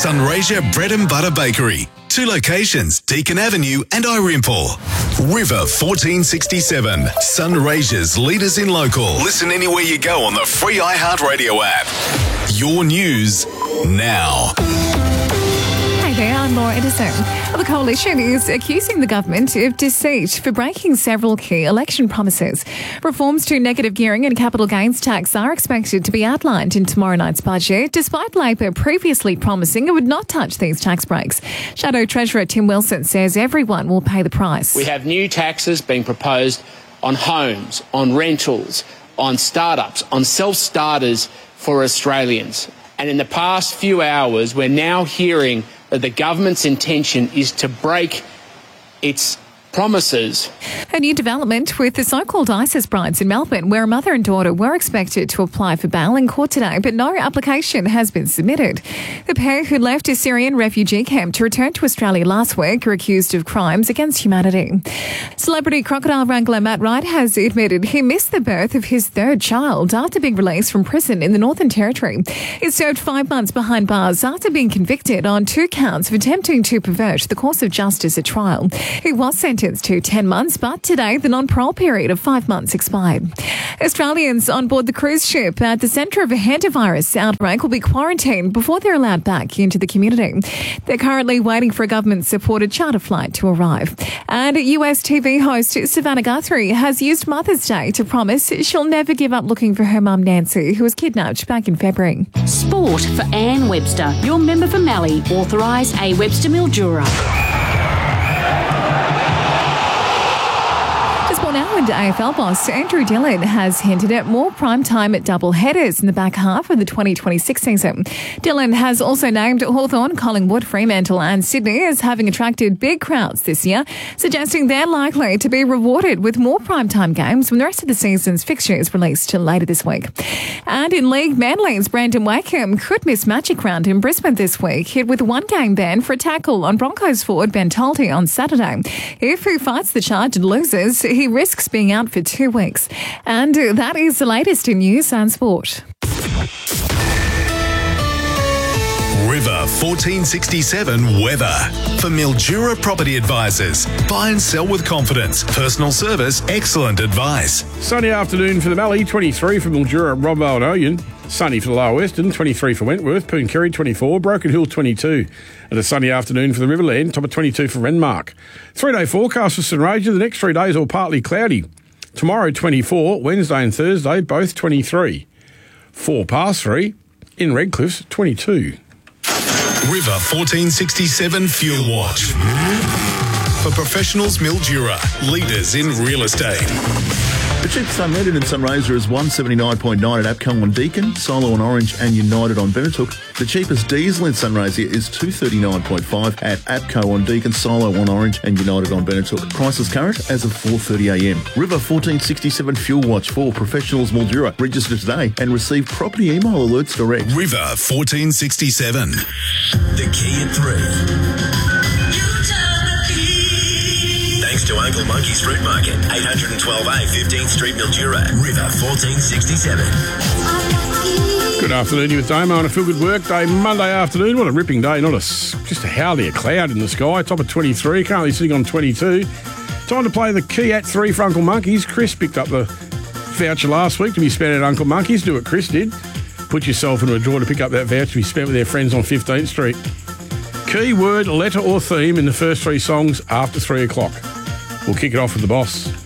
Sunraysia Bread and Butter Bakery. 2 locations, Deakin Avenue and Irimple. River 1467. Sunraysia's leaders in local. Listen anywhere you go on the free iHeartRadio app. Your news now. Hey there, I'm Laura Edison. The coalition is accusing the government of deceit for breaking several key election promises. Reforms to negative gearing and capital gains tax are expected to be outlined in tomorrow night's budget, despite Labor previously promising it would not touch these tax breaks. Shadow Treasurer Tim Wilson says everyone will pay the price. We have new taxes being proposed on homes, on rentals, on startups, on self-starters for Australians. And in the past few hours, we're now hearing that the government's intention is to break its promises. A new development with the so-called ISIS brides in Melbourne, where a mother and daughter were expected to apply for bail in court today, but no application has been submitted. The pair who left a Syrian refugee camp to return to Australia last week are accused of crimes against humanity. Celebrity crocodile wrangler Matt Wright has admitted he missed the birth of his third child after being released from prison in the Northern Territory. He served 5 months behind bars after being convicted on 2 counts of attempting to pervert the course of justice at trial. He was sentenced to 10 months, but today the non-parole period of 5 months expired. Australians on board the cruise ship at the centre of a hantavirus outbreak will be quarantined before they're allowed back into the community. They're currently waiting for a government-supported charter flight to arrive. And US TV host Savannah Guthrie has used Mother's Day to promise she'll never give up looking for her mum Nancy, who was kidnapped back in February. Sport for Anne Webster, your member for Mallee, authorised A. Webster Mildura. Now into AFL boss Andrew Dillon has hinted at more prime time at double headers in the back half of the 2026 season. Dillon has also named Hawthorn, Collingwood, Fremantle and Sydney as having attracted big crowds this year, suggesting they're likely to be rewarded with more prime time games when the rest of the season's fixture is released later this week. And in league, Manly's Brandon Wakeham could miss Magic Round in Brisbane this week, hit with 1 game ban for a tackle on Broncos forward Ben Tolte on Saturday. If he fights the charge and loses, he risks being out for 2 weeks. And that is the latest in news and sport. River 1467 weather. For Mildura Property Advisors. Buy and sell with confidence. Personal service, excellent advice. Sunny afternoon for the Mallee, 23 for Mildura, Robbo and Oyen. Sunny for the Lower Western, 23 for Wentworth, Pooncarie 24, Broken Hill 22. And a sunny afternoon for the Riverland, top of 22 for Renmark. 3-day forecast for Sunraysia, the next 3 days all partly cloudy. Tomorrow 24, Wednesday and Thursday both 23. 4 past 3 in Redcliff's 22. River 1467 Fuel Watch. For professionals, Mildura, leaders in real estate. The cheapest unleaded in Sunraysia is $179.9 at APCO on Deakin, Silo on Orange and United on Benetook. The cheapest diesel in Sunraysia is $239.5 at APCO on Deakin, Silo on Orange and United on Benetook. Prices current as of 4:30am. River 1467 Fuel Watch for professionals, Mildura. Register today and receive property email alerts direct. River 1467. The key at 3. Thanks to Uncle Monkey's Fruit Market, 812A 15th Street, Mildura, River 1467. Good afternoon, you with Damo on a Feel Good Work Day, Monday afternoon. What a ripping day, just a howdy, a cloud in the sky, top of 23, currently sitting on 22. Time to play the key at 3 for Uncle Monkey's. Chris picked up the voucher last week to be spent at Uncle Monkey's. Do what Chris did. Put yourself into a draw to pick up that voucher to be spent with their friends on 15th Street. Key word, letter or theme in the first 3 songs after 3 o'clock. We'll kick it off with the boss.